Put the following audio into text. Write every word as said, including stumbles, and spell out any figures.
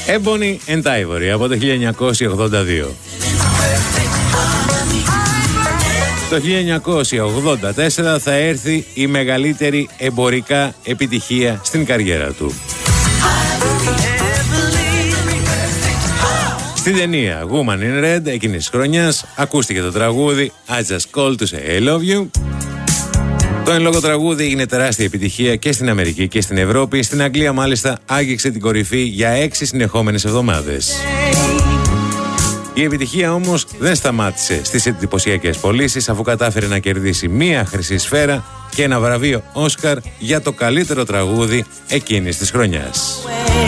Ebony and Ivory από το χίλια εννιακόσια ογδόντα δύο. Το χίλια εννιακόσια ογδόντα τέσσερα θα έρθει η μεγαλύτερη εμπορικά επιτυχία στην καριέρα του. Στην ταινία Woman in Red εκείνης της χρονιάς ακούστηκε το τραγούδι I Just Called to Say I Love You. Το εν λόγω τραγούδι έγινε τεράστια επιτυχία και στην Αμερική και στην Ευρώπη. Στην Αγγλία μάλιστα άγγιξε την κορυφή για έξι συνεχόμενες εβδομάδες. Η επιτυχία όμως δεν σταμάτησε στις εντυπωσιακές πωλήσεις, αφού κατάφερε να κερδίσει μία χρυσή σφαίρα και ένα βραβείο Όσκαρ για το καλύτερο τραγούδι εκείνης της χρονιάς.